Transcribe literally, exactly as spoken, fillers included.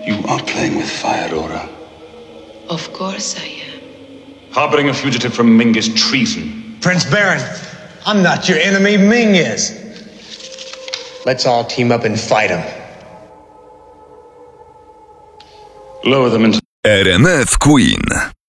You are playing with fire, Aura. Of course I am. Harboring a fugitive from Ming is treason. Prince Baron, I'm not your enemy, Ming is. Let's all team up and fight him. Lower them into... R M F Queen.